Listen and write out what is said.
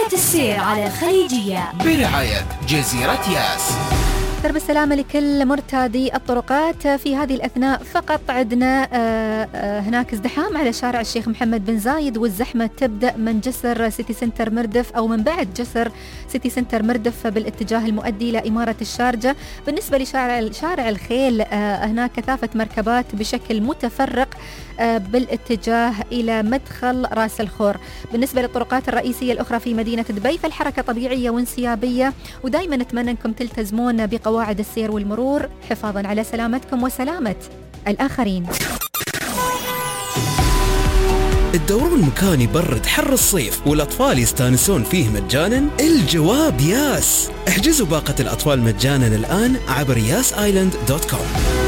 رحلة السير على الخليجية برعاية جزيرة ياس. درب السلامة لكل مرتادي الطرقات. في هذه الأثناء فقط عندنا هناك ازدحام على شارع الشيخ محمد بن زايد، والزحمة تبدأ من جسر سيتي سنتر مردف أو من بعد جسر سيتي سنتر مردف بالاتجاه المؤدي إلى إمارة الشارجة. بالنسبة لشارع الخيل هناك كثافة مركبات بشكل متفرق بالاتجاه إلى مدخل راس الخور. بالنسبة للطرقات الرئيسية الأخرى في مدينة دبي فالحركة طبيعية وانسيابية، ودائما نتمنى أنكم تلتزمون بقواعد السير والمرور حفاظا على سلامتكم وسلامة الآخرين. الدورون مكان يبرد حر الصيف والأطفال يستانسون فيه مجانا؟ الجواب ياس. احجزوا باقة الأطفال مجانا الآن عبر yasisland.com.